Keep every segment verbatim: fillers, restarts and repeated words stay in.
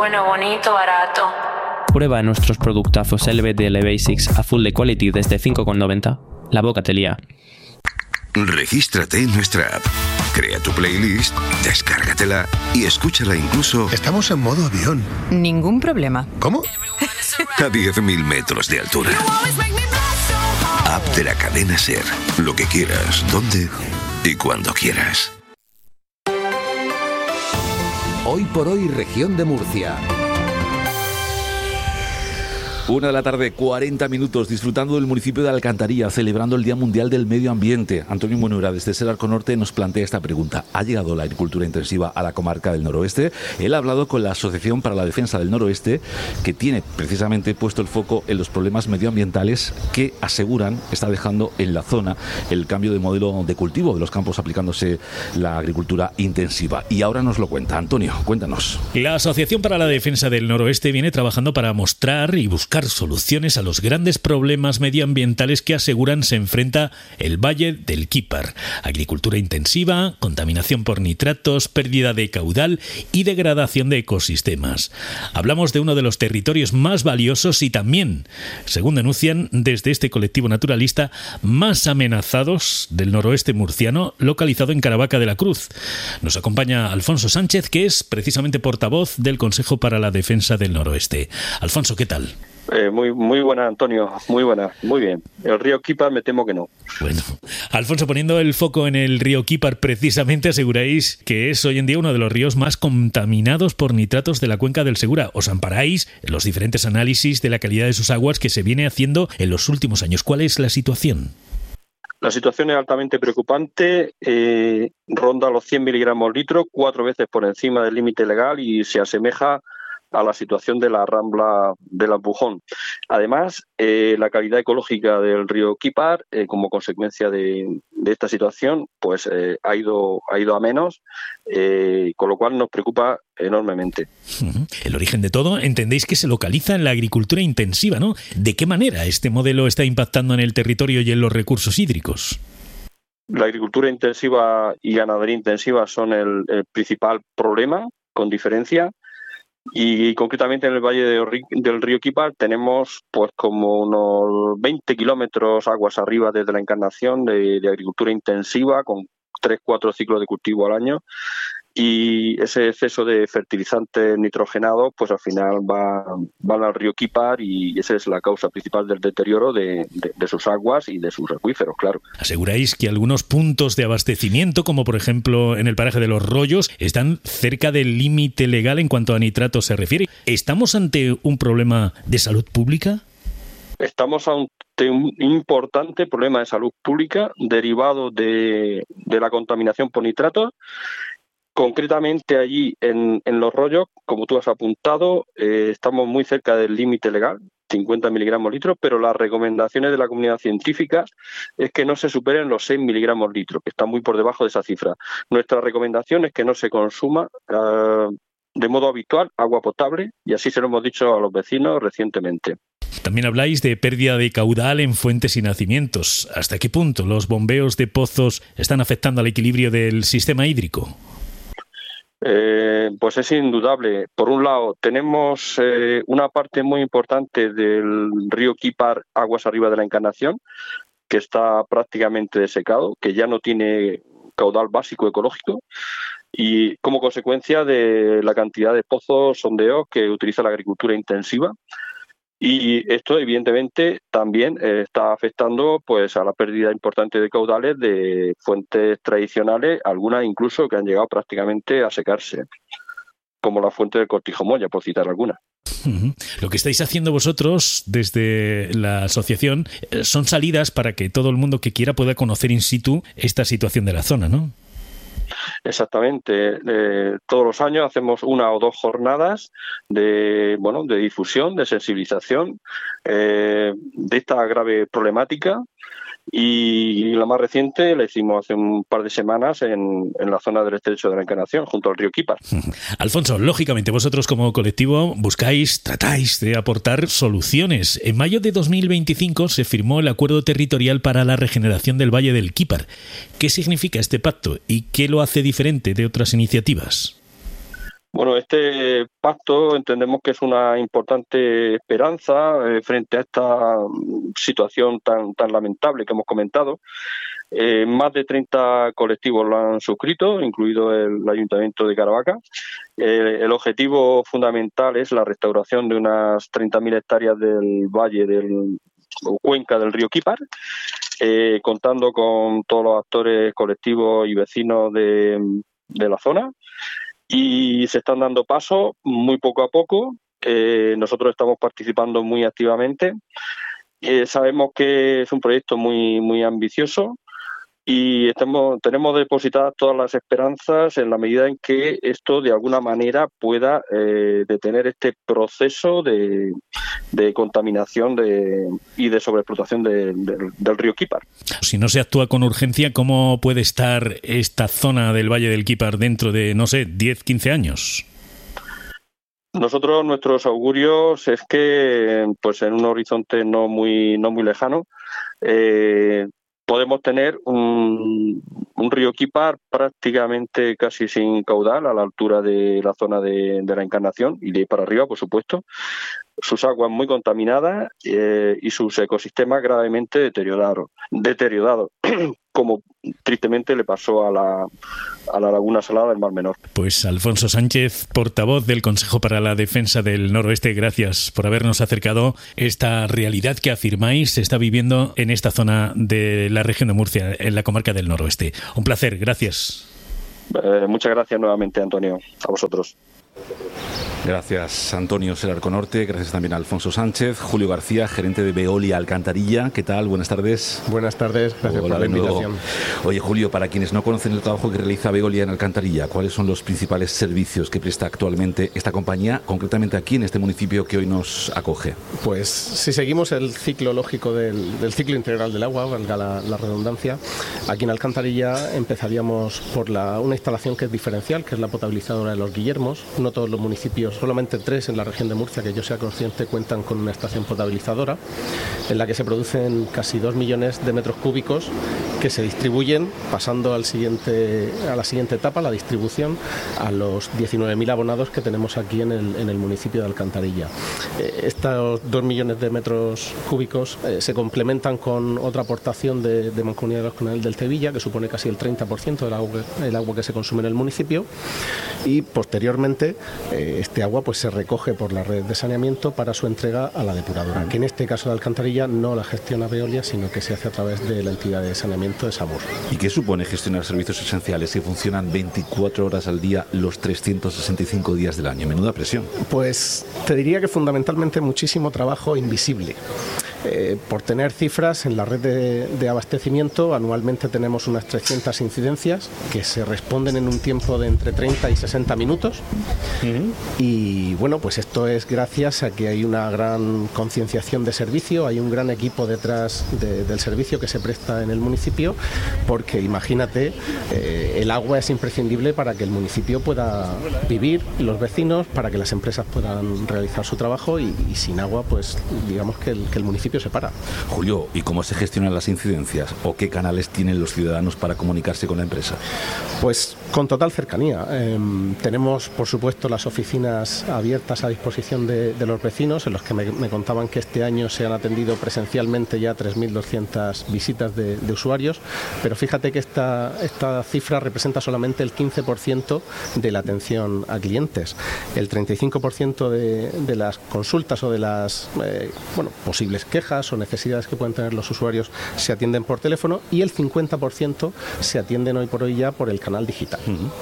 Bueno, bonito, barato. Prueba nuestros productazos L B D L Basics a full de quality desde cinco con noventa. La boca te lía. Regístrate en nuestra app, crea tu playlist, descárgatela y escúchala incluso... Estamos en modo avión. Ningún problema. ¿Cómo? A diez mil metros de altura. App de la cadena SER. Lo que quieras, donde y cuando quieras. Hoy por hoy, región de Murcia. Una de la tarde, cuarenta minutos, disfrutando del municipio de Alcantarilla, celebrando el Día Mundial del Medio Ambiente. Antonio Buenura, desde SER Arco Norte, nos plantea esta pregunta. ¿Ha llegado la agricultura intensiva a la comarca del noroeste? Él ha hablado con la Asociación para la Defensa del Noroeste, que tiene precisamente puesto el foco en los problemas medioambientales que aseguran está dejando en la zona el cambio de modelo de cultivo de los campos aplicándose la agricultura intensiva. Y ahora nos lo cuenta. Antonio, cuéntanos. La Asociación para la Defensa del Noroeste viene trabajando para mostrar y buscar soluciones a los grandes problemas medioambientales que aseguran se enfrenta el Valle del Quípar. Agricultura intensiva, contaminación por nitratos, pérdida de caudal y degradación de ecosistemas. Hablamos de uno de los territorios más valiosos y también, según denuncian desde este colectivo naturalista, más amenazados del noroeste murciano, localizado en Caravaca de la Cruz. Nos acompaña Alfonso Sánchez, que es precisamente portavoz del Consejo para la Defensa del Noroeste. Alfonso, ¿qué tal? Eh, muy muy buena, Antonio, muy buena, muy bien. El río Quípar me temo que no. Bueno, Alfonso, poniendo el foco en el río Quípar, precisamente aseguráis que es hoy en día uno de los ríos más contaminados por nitratos de la cuenca del Segura. Os amparáis en los diferentes análisis de la calidad de sus aguas que se viene haciendo en los últimos años. ¿Cuál es la situación? La situación es altamente preocupante, eh, ronda los cien miligramos litro, cuatro veces por encima del límite legal y se asemeja a la situación de la rambla del Albujón. Además, eh, la calidad ecológica del río Quípar, eh, como consecuencia de, de esta situación, pues eh, ha ido ha ido a menos, eh, con lo cual nos preocupa enormemente. El origen de todo, entendéis que se localiza en la agricultura intensiva, ¿no? ¿De qué manera este modelo está impactando en el territorio y en los recursos hídricos? La agricultura intensiva y ganadería intensiva son el, el principal problema, con diferencia. Y concretamente en el valle de, del río Quípar tenemos pues como unos veinte kilómetros aguas arriba desde la Encarnación de, de agricultura intensiva con tres cuatro ciclos de cultivo al año, y ese exceso de fertilizantes nitrogenados pues al final va, van al río Quípar y esa es la causa principal del deterioro de, de, de sus aguas y de sus acuíferos, claro. Aseguráis que algunos puntos de abastecimiento, como por ejemplo en el paraje de Los Rollos, están cerca del límite legal en cuanto a nitratos se refiere. ¿Estamos ante un problema de salud pública? Estamos ante un importante problema de salud pública derivado de, de la contaminación por nitratos. Concretamente allí en, en Los Rollos, como tú has apuntado, eh, estamos muy cerca del límite legal, cincuenta miligramos litros, pero las recomendaciones de la comunidad científica es que no se superen los seis miligramos litros, que está muy por debajo de esa cifra. Nuestra recomendación es que no se consuma uh, de modo habitual agua potable, y así se lo hemos dicho a los vecinos recientemente. También habláis de pérdida de caudal en fuentes y nacimientos. ¿Hasta qué punto los bombeos de pozos están afectando al equilibrio del sistema hídrico? Eh, pues es indudable. Por un lado, tenemos eh, una parte muy importante del río Quípar, aguas arriba de la Encarnación, que está prácticamente desecado, que ya no tiene caudal básico ecológico, y como consecuencia de la cantidad de pozos, sondeos que utiliza la agricultura intensiva. Y esto, evidentemente, también eh, está afectando pues a la pérdida importante de caudales de fuentes tradicionales, algunas incluso que han llegado prácticamente a secarse, como la fuente del Cortijo Moya, por citar alguna. Uh-huh. Lo que estáis haciendo vosotros desde la asociación eh, son salidas para que todo el mundo que quiera pueda conocer in situ esta situación de la zona, ¿no? Exactamente. Eh, todos los años hacemos una o dos jornadas de bueno de difusión, de sensibilización eh, de esta grave problemática, y la más reciente la hicimos hace un par de semanas en, en la zona del Estrecho de la Encarnación, junto al río Quípar. Alfonso, lógicamente vosotros como colectivo buscáis, tratáis de aportar soluciones. En mayo de dos mil veinticinco se firmó el Acuerdo Territorial para la Regeneración del Valle del Quípar. ¿Qué significa este pacto y qué lo hace diferente de otras iniciativas? Bueno, este pacto entendemos que es una importante esperanza eh, frente a esta situación tan, tan lamentable que hemos comentado. Eh, más de treinta colectivos lo han suscrito, incluido el Ayuntamiento de Caravaca. Eh, el objetivo fundamental es la restauración de unas treinta mil hectáreas del valle del o cuenca del río Quípar, eh, contando con todos los actores colectivos y vecinos de, de la zona. Y se están dando pasos muy poco a poco. Eh, nosotros estamos participando muy activamente. Eh, sabemos que es un proyecto muy, muy ambicioso y estamos, tenemos depositadas todas las esperanzas en la medida en que esto de alguna manera pueda eh, detener este proceso de, de contaminación de, y de sobreexplotación de, de, del río Quípar. Si no se actúa con urgencia, ¿cómo puede estar esta zona del Valle del Quípar dentro de, no sé, diez, quince años? Nosotros, nuestros augurios es que, pues en un horizonte no muy, no muy lejano, eh, podemos tener un, un río Quípar prácticamente casi sin caudal a la altura de la zona de, de la Encarnación y de ahí para arriba, por supuesto. Sus aguas muy contaminadas eh, y sus ecosistemas gravemente deteriorados, deteriorados como tristemente le pasó a la, a la Laguna Salada del Mar Menor. Pues Alfonso Sánchez, portavoz del Consejo para la Defensa del Noroeste, gracias por habernos acercado esta realidad que afirmáis se está viviendo en esta zona de la región de Murcia, en la comarca del Noroeste. Un placer, gracias. Eh, muchas gracias nuevamente, Antonio, a vosotros. Gracias, Antonio Selarco Norte, gracias también a Alfonso Sánchez. Julio García, gerente de Veolia Alcantarilla, ¿qué tal? Buenas tardes. Buenas tardes, gracias Hola, por la invitación. Oye, Julio, para quienes no conocen el trabajo que realiza Veolia en Alcantarilla, ¿cuáles son los principales servicios que presta actualmente esta compañía, concretamente aquí en este municipio que hoy nos acoge? Pues si seguimos el ciclo lógico del, del ciclo integral del agua, valga la, la redundancia, aquí en Alcantarilla empezaríamos por la, una instalación que es diferencial, que es la potabilizadora de Los Guillermos. No todos los municipios, solamente tres en la región de Murcia, que yo sea consciente, cuentan con una estación potabilizadora en la que se producen casi dos millones de metros cúbicos que se distribuyen, pasando al siguiente, a la siguiente etapa, la distribución, a los diecinueve mil abonados que tenemos aquí en el, en el municipio de Alcantarilla. Eh, estos dos millones de metros cúbicos eh, se complementan con otra aportación de, de Mancomunidad de los Canales del Tevilla, que supone casi el treinta por ciento del agua, el agua que se consume en el municipio, y posteriormente eh, este agua pues se recoge por la red de saneamiento para su entrega a la depuradora, que en este caso de Alcantarilla no la gestiona Veolia, sino que se hace a través de la entidad de saneamiento de Samur. ¿Y qué supone gestionar servicios esenciales que funcionan veinticuatro horas al día los trescientos sesenta y cinco días del año? Menuda presión. Pues te diría que fundamentalmente muchísimo trabajo invisible. Eh, por tener cifras, en la red de, de abastecimiento anualmente tenemos unas trescientas incidencias que se responden en un tiempo de entre treinta y sesenta minutos. Uh-huh. Y bueno, pues esto es gracias a que hay una gran concienciación de servicio, hay un gran equipo detrás de, del servicio que se presta en el municipio, porque imagínate, eh, el agua es imprescindible para que el municipio pueda vivir, los vecinos, para que las empresas puedan realizar su trabajo y, y sin agua, pues digamos que el, que el municipio se para. Julio, ¿y cómo se gestionan las incidencias o qué canales tienen los ciudadanos para comunicarse con la empresa? Pues con total cercanía. Eh, tenemos, por supuesto, las oficinas abiertas a disposición de, de los vecinos, en los que me, me contaban que este año se han atendido presencialmente ya tres mil doscientas visitas de, de usuarios, pero fíjate que esta, esta cifra representa solamente el quince por ciento de la atención a clientes. El treinta y cinco por ciento de, de las consultas o de las eh, bueno, posibles quejas o necesidades que pueden tener los usuarios se atienden por teléfono y el cincuenta por ciento se atienden hoy por hoy ya por el canal digital. Uh-huh.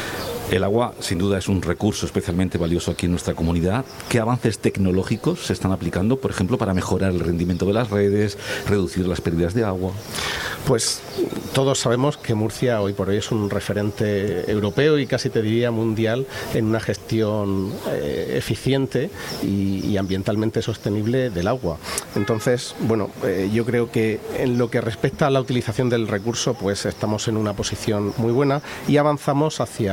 El agua, sin duda, es un recurso especialmente valioso aquí en nuestra comunidad. ¿Qué avances tecnológicos se están aplicando, por ejemplo, para mejorar el rendimiento de las redes, reducir las pérdidas de agua? Pues todos sabemos que Murcia hoy por hoy es un referente europeo y casi te diría mundial en una gestión eh, eficiente y, y ambientalmente sostenible del agua. Entonces, bueno, eh, yo creo que en lo que respecta a la utilización del recurso, pues estamos en una posición muy buena y avanzamos hacia la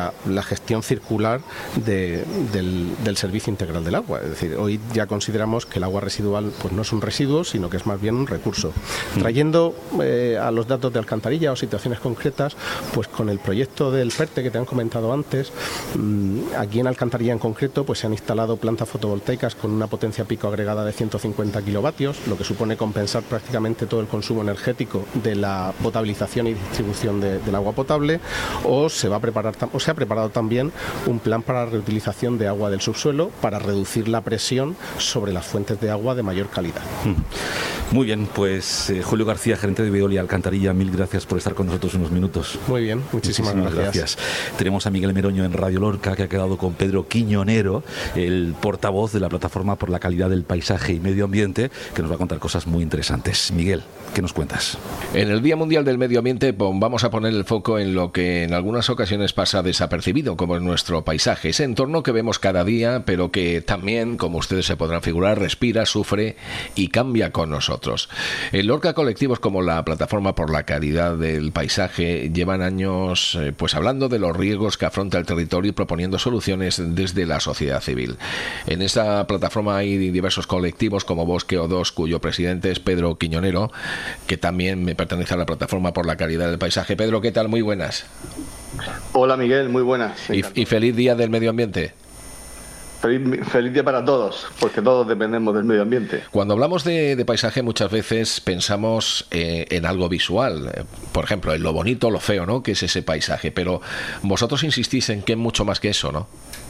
gestión circular de, del, del servicio integral del agua. Es decir, hoy ya consideramos que el agua residual pues no es un residuo, sino que es más bien un recurso. Trayendo eh, a los datos de alcantarilla o situaciones concretas, pues con el proyecto del PERTE que te han comentado antes, mmm, aquí en Alcantarilla en concreto pues se han instalado plantas fotovoltaicas con una potencia pico agregada de ciento cincuenta kilovatios, lo que supone compensar prácticamente todo el consumo energético de la potabilización y distribución de, del agua potable, o se va a preparar o se ha preparado también un plan para la reutilización de agua del subsuelo para reducir la presión sobre las fuentes de agua de mayor calidad. Muy bien, pues eh, Julio García, gerente de Veolia Alcantarilla, mil gracias por estar con nosotros unos minutos. Muy bien, muchísimas, muchísimas gracias. gracias. Tenemos a Miguel Meroño en Radio Lorca, que ha quedado con Pedro Quiñonero, el portavoz de la Plataforma por la Calidad del Paisaje y Medio Ambiente, que nos va a contar cosas muy interesantes. Miguel, ¿qué nos cuentas? En el Día Mundial del Medio Ambiente vamos a poner el foco en lo que en algunas ocasiones pasa desapercibido, como es nuestro paisaje, ese entorno que vemos cada día, pero que también, como ustedes se podrán figurar, respira, sufre y cambia con nosotros. En Lorca, colectivos como la Plataforma por la Calidad del Paisaje llevan años eh, pues hablando de los riesgos que afronta el territorio y proponiendo soluciones desde la sociedad civil. En esta plataforma hay diversos colectivos como Bosque O dos, cuyo presidente es Pedro Quiñonero, que también me pertenece a la Plataforma por la Calidad del Paisaje. Pedro, ¿qué tal? Muy buenas. Hola Miguel, muy buenas. Y, y feliz Día del Medio Ambiente. Feliz, feliz día para todos, porque todos dependemos del medio ambiente. Cuando hablamos de, de paisaje muchas veces pensamos eh, en algo visual, eh, por ejemplo, en lo bonito, lo feo, ¿no? Que es ese paisaje, pero vosotros insistís en que es mucho más que eso, ¿no?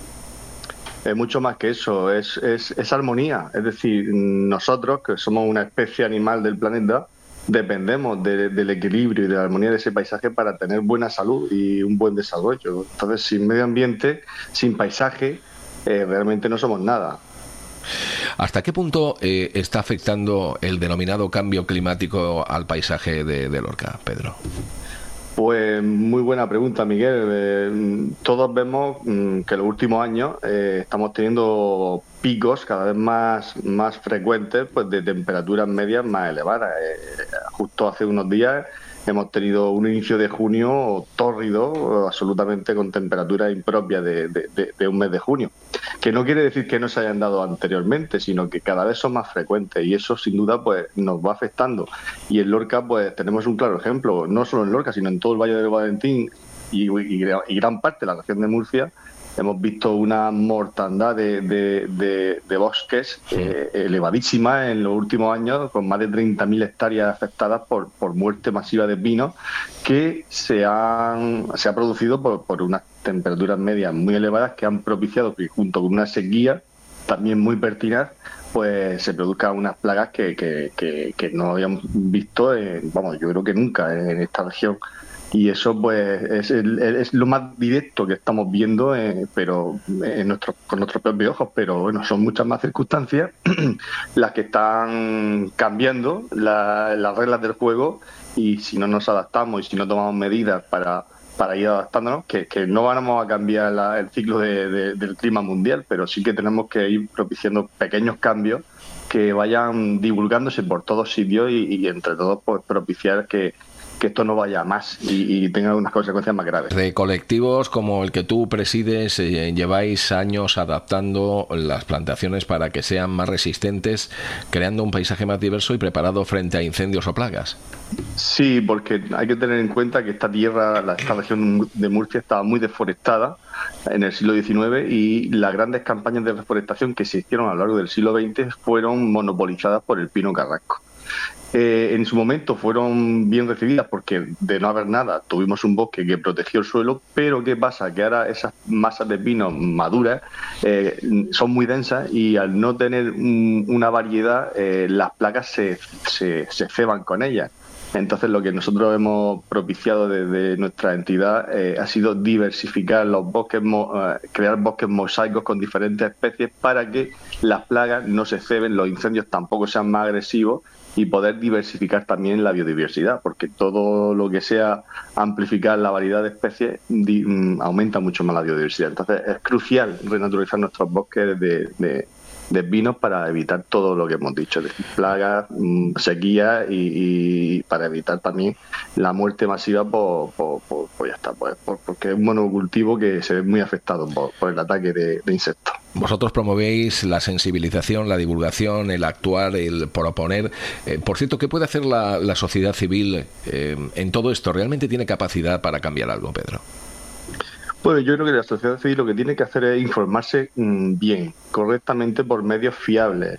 Es mucho más que eso, es, es, es armonía, es decir, nosotros, que somos una especie animal del planeta, dependemos de, del equilibrio y de la armonía de ese paisaje para tener buena salud y un buen desarrollo. Entonces, sin medio ambiente, sin paisaje, Eh, realmente no somos nada. ¿Hasta qué punto eh, está afectando el denominado cambio climático al paisaje de, de Lorca, Pedro? Pues muy buena pregunta, Miguel. Eh, todos vemos mm, que en los últimos años eh, estamos teniendo picos cada vez más, más frecuentes, pues de temperaturas medias más elevadas. Eh, justo hace unos días hemos tenido un inicio de junio tórrido, absolutamente con temperaturas impropias de, de, de, de un mes de junio. Que no quiere decir que no se hayan dado anteriormente, sino que cada vez son más frecuentes y eso sin duda pues nos va afectando. Y en Lorca pues tenemos un claro ejemplo, no solo en Lorca, sino en todo el Valle del Valentín y, y, y gran parte de la región de Murcia. Hemos visto una mortandad de, de, de, de bosques eh, elevadísima en los últimos años, con más de treinta mil hectáreas afectadas por, por muerte masiva de pinos, que se han se ha producido por, por unas temperaturas medias muy elevadas que han propiciado que, junto con una sequía también muy pertinaz, pues se produzcan unas plagas que, que, que, que no habíamos visto, en, vamos, yo creo que nunca en esta región. Y eso pues es, el, es lo más directo que estamos viendo, eh, pero en nuestros, con nuestros propios ojos, pero bueno, son muchas más circunstancias las que están cambiando la, las reglas del juego, y si no nos adaptamos y si no tomamos medidas para, para ir adaptándonos, que, que no vamos a cambiar la, el ciclo de, de, del clima mundial, pero sí que tenemos que ir propiciando pequeños cambios que vayan divulgándose por todos sitios y, y entre todos pues propiciar que que esto no vaya más y, y tenga unas consecuencias más graves. De colectivos como el que tú presides, eh, lleváis años adaptando las plantaciones para que sean más resistentes, creando un paisaje más diverso y preparado frente a incendios o plagas. Sí, porque hay que tener en cuenta que esta tierra, la, esta región de Murcia estaba muy deforestada en el siglo diecinueve y las grandes campañas de reforestación que se hicieron a lo largo del siglo veinte fueron monopolizadas por el pino carrasco. Eh, en su momento fueron bien recibidas porque de no haber nada tuvimos un bosque que protegió el suelo, pero ¿qué pasa? Que ahora esas masas de pino maduras eh, son muy densas y al no tener un, una variedad eh, las plagas se, se, se ceban con ellas. Entonces lo que nosotros hemos propiciado desde nuestra entidad eh, ha sido diversificar los bosques, mo, eh, crear bosques mosaicos con diferentes especies para que las plagas no se ceben, los incendios tampoco sean más agresivos y poder diversificar también la biodiversidad, porque todo lo que sea amplificar la variedad de especies di, um, aumenta mucho más la biodiversidad. Entonces es crucial renaturalizar nuestros bosques de, de, de pinos para evitar todo lo que hemos dicho, de plagas, sequía y, y para evitar también la muerte masiva por, por, por, por ya está, por, por, porque es un monocultivo que se ve muy afectado por, por el ataque de, de insectos. Vosotros promovéis la sensibilización, la divulgación, el actuar, el proponer. Eh, por cierto, ¿qué puede hacer la, la sociedad civil eh, en todo esto? ¿Realmente tiene capacidad para cambiar algo, Pedro? Bueno, yo creo que la sociedad civil lo que tiene que hacer es informarse mmm, bien, correctamente, por medios fiables.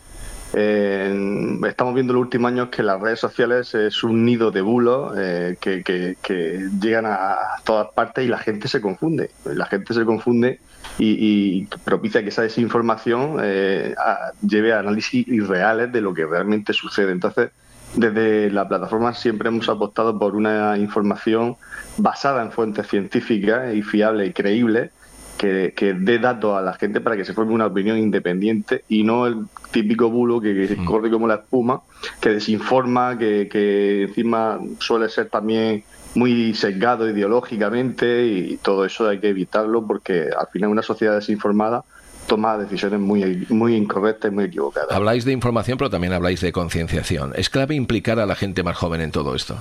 Eh, estamos viendo en los últimos años que las redes sociales es un nido de bulos eh, que, que, que llegan a todas partes y la gente se confunde. La gente se confunde y, y propicia que esa desinformación eh, a, lleve a análisis irreales de lo que realmente sucede. Entonces, desde la plataforma siempre hemos apostado por una información basada en fuentes científicas y fiables y creíbles, que, que dé datos a la gente para que se forme una opinión independiente y no el típico bulo que, que corre como la espuma, que desinforma, que, que encima suele ser también muy sesgado ideológicamente, y todo eso hay que evitarlo porque al final una sociedad desinformada toma decisiones muy, muy incorrectas y muy equivocadas. Habláis de información, pero también habláis de concienciación. ¿Es clave implicar a la gente más joven en todo esto?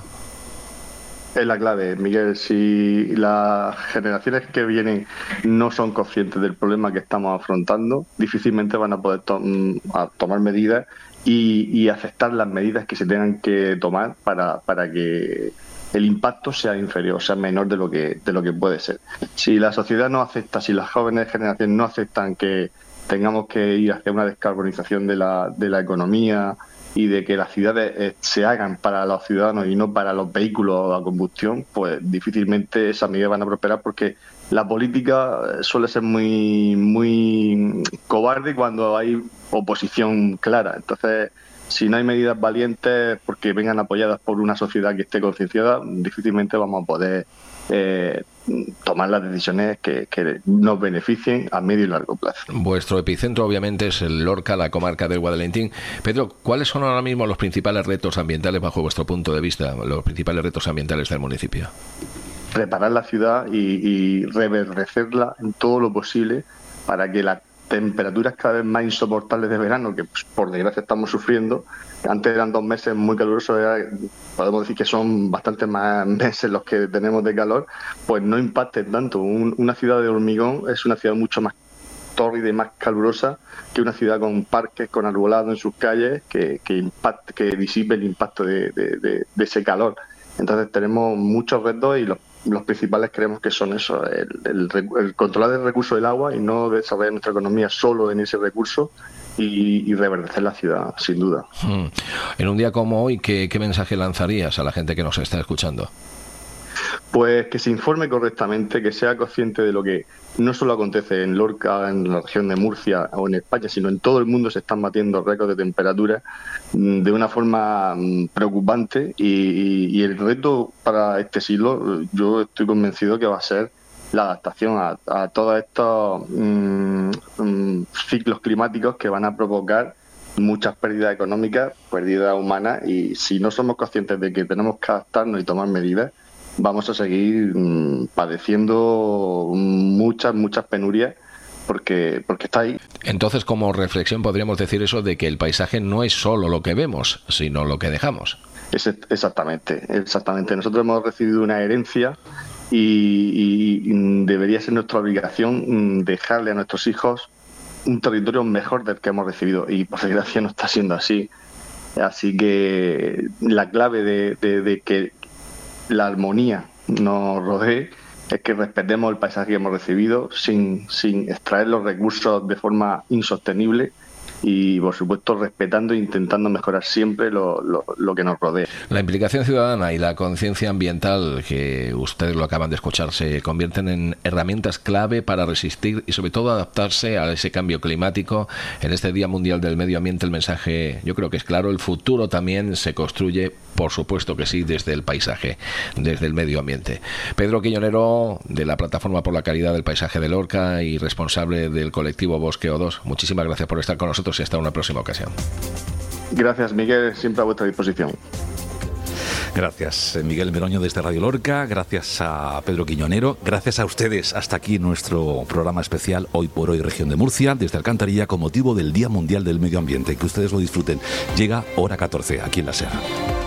Es la clave, Miguel. Si las generaciones que vienen no son conscientes del problema que estamos afrontando, difícilmente van a poder to- a tomar medidas y, y aceptar las medidas que se tengan que tomar para, para que el impacto sea inferior, sea menor de lo que de lo que puede ser. Si la sociedad no acepta, si las jóvenes generaciones no aceptan que tengamos que ir hacia una descarbonización de la, de la economía y de que las ciudades eh, se hagan para los ciudadanos y no para los vehículos a combustión, pues difícilmente esas medidas van a prosperar, porque la política suele ser muy, muy cobarde cuando hay oposición clara. Entonces, si no hay medidas valientes porque vengan apoyadas por una sociedad que esté concienciada, difícilmente vamos a poder eh, tomar las decisiones que, que nos beneficien a medio y largo plazo. Vuestro epicentro obviamente es el Lorca, la comarca del Guadalentín. Pedro, ¿cuáles son ahora mismo los principales retos ambientales bajo vuestro punto de vista, los principales retos ambientales del municipio? Preparar la ciudad y, y reverdecerla en todo lo posible para que las temperaturas cada vez más insoportables de verano, que pues, por desgracia estamos sufriendo, antes eran dos meses muy calurosos, era, podemos decir que son bastante más meses los que tenemos de calor, pues no impacten tanto. Un, una ciudad de hormigón es una ciudad mucho más tórrida y más calurosa que una ciudad con parques, con arbolado en sus calles, que, que, impact, que disipe el impacto de, de, de, de ese calor. Entonces tenemos muchos retos y los Los principales creemos que son eso, el, el, el controlar el recurso del agua y no desarrollar nuestra economía solo en ese recurso y, y reverdecer la ciudad, sin duda. Hmm. En un día como hoy, ¿qué, ¿qué mensaje lanzarías a la gente que nos está escuchando? Pues que se informe correctamente, que sea consciente de lo que no solo acontece en Lorca, en la región de Murcia o en España, sino en todo el mundo se están batiendo récords de temperatura de una forma preocupante, y, y, y el reto para este siglo, yo estoy convencido que va a ser la adaptación a, a todos estos um, um, ciclos climáticos que van a provocar muchas pérdidas económicas, pérdidas humanas, y si no somos conscientes de que tenemos que adaptarnos y tomar medidas, vamos a seguir mmm, padeciendo muchas, muchas penurias porque, porque está ahí. Entonces, como reflexión, podríamos decir eso de que el paisaje no es solo lo que vemos, sino lo que dejamos. Es, exactamente, exactamente. Nosotros hemos recibido una herencia y, y debería ser nuestra obligación dejarle a nuestros hijos un territorio mejor del que hemos recibido, y por desgracia no está siendo así. Así que la clave de, de, de que la armonía nos rodee es que respetemos el paisaje que hemos recibido sin, sin extraer los recursos de forma insostenible, y por supuesto respetando e intentando mejorar siempre lo, lo, lo que nos rodea. La implicación ciudadana y la conciencia ambiental, que ustedes lo acaban de escuchar, se convierten en herramientas clave para resistir y sobre todo adaptarse a ese cambio climático. En este Día Mundial del Medio Ambiente el mensaje yo creo que es claro: el futuro también se construye, por supuesto que sí, desde el paisaje, desde el medio ambiente. Pedro Quiñonero, de la Plataforma por la Calidad del Paisaje de Lorca y responsable del colectivo Bosque O dos, muchísimas gracias por estar con nosotros y hasta una próxima ocasión. Gracias, Miguel, siempre a vuestra disposición. Gracias, Miguel Meroño desde Radio Lorca, gracias a Pedro Quiñonero, gracias a ustedes. Hasta aquí nuestro programa especial Hoy por Hoy Región de Murcia, desde Alcantarilla, con motivo del Día Mundial del Medio Ambiente. Que ustedes lo disfruten. Llega hora catorce, aquí en La SER.